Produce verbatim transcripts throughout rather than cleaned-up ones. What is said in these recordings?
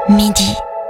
midi.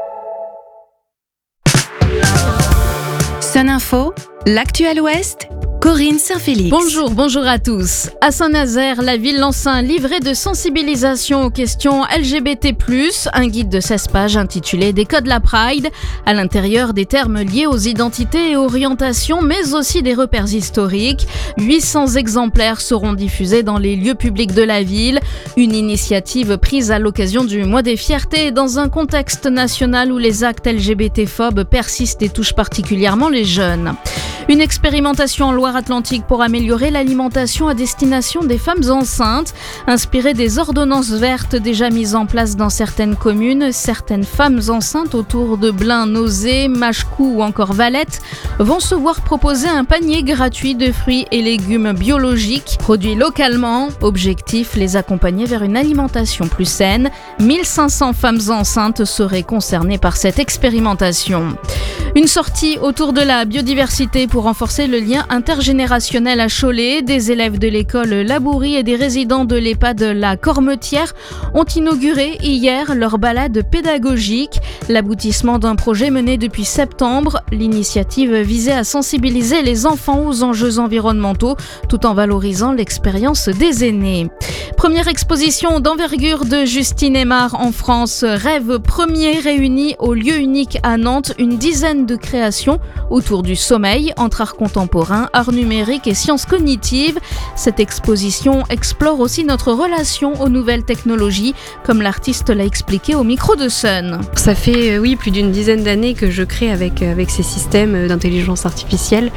Sun Info, l'actu à l'Ouest, Corinne Saint-Félix. Bonjour, bonjour à tous. À Saint-Nazaire, la ville lance un livret de sensibilisation aux questions L G B T plus, un guide de seize pages intitulé « Des codes la Pride ». À l'intérieur, des termes liés aux identités et orientations, mais aussi des repères historiques. huit cents exemplaires seront diffusés dans les lieux publics de la ville. Une initiative prise à l'occasion du mois des fiertés dans un contexte national où les actes L G B T-phobes persistent et touchent particulièrement les jeunes. Une expérimentation en Loire-Atlantique pour améliorer l'alimentation à destination des femmes enceintes. Inspirée des ordonnances vertes déjà mises en place dans certaines communes, certaines femmes enceintes autour de Blain, Nozay, Machecou ou encore Valette vont se voir proposer un panier gratuit de fruits et légumes biologiques produits localement. Objectif, les accompagner vers une alimentation plus saine. mille cinq cents femmes enceintes seraient concernées par cette expérimentation. Une sortie autour de la biodiversité pour renforcer le lien intergénérationnel à Cholet. Des élèves de l'école Labourie et des résidents de l'EHPAD La Cormetière ont inauguré hier leur balade pédagogique. L'aboutissement d'un projet mené depuis septembre. L'initiative visait à sensibiliser les enfants aux enjeux environnementaux tout en valorisant l'expérience des aînés. Première exposition d'envergure de Justine Aymar en France. Rêve premier réuni au lieu unique à Nantes. Une dizaine de créations autour du sommeil entre art contemporain, art numérique et sciences cognitives. Cette exposition explore aussi notre relation aux nouvelles technologies, comme l'artiste l'a expliqué au micro de Sun. Ça fait oui plus d'une dizaine d'années que je crée avec, avec ces systèmes d'intelligence artificielle.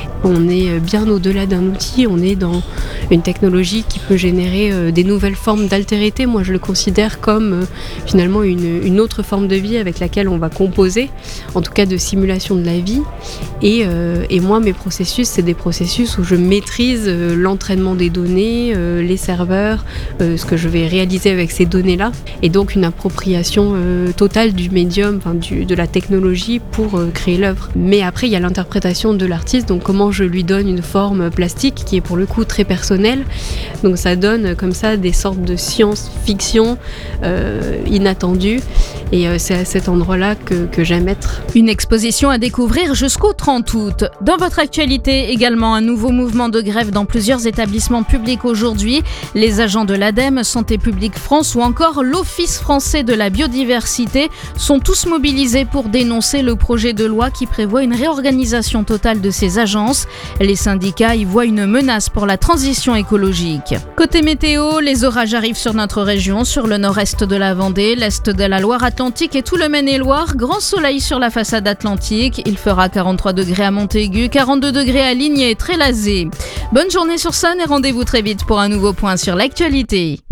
On est bien au-delà d'un outil, on est dans une technologie qui peut générer euh, des nouvelles formes d'altérité. Moi, je le considère comme euh, finalement une, une autre forme de vie avec laquelle on va composer, en tout cas de simulation de la vie. Et, euh, et moi, mes processus, c'est des processus où je maîtrise euh, l'entraînement des données, euh, les serveurs, euh, ce que je vais réaliser avec ces données-là, et donc une appropriation euh, totale du médium, enfin, du, de la technologie pour euh, créer l'œuvre. Mais après, il y a l'interprétation de l'artiste, donc comment je lui donne une forme plastique qui est pour le coup très personnelle. Donc ça donne comme ça des sortes de science-fiction euh, inattendues. Et euh, c'est à cet endroit-là que, que j'aime être. Une exposition à découvrir jusqu'au trente août. Dans votre actualité, également un nouveau mouvement de grève dans plusieurs établissements publics aujourd'hui. Les agents de l'ADEME, Santé publique France ou encore l'Office français de la biodiversité sont tous mobilisés pour dénoncer le projet de loi qui prévoit une réorganisation totale de ces agences. Les syndicats y voient une menace pour la transition écologique. Côté météo, les orages arrivent sur notre région, sur le nord-est de la Vendée, l'est de la Loire-Atlantique et tout le Maine-et-Loire. Grand soleil sur la façade atlantique. Il fera quarante-trois degrés à Montaigu, quarante-deux degrés à Ligné et Trélazé. Bonne journée sur Sun et rendez-vous très vite pour un nouveau point sur l'actualité.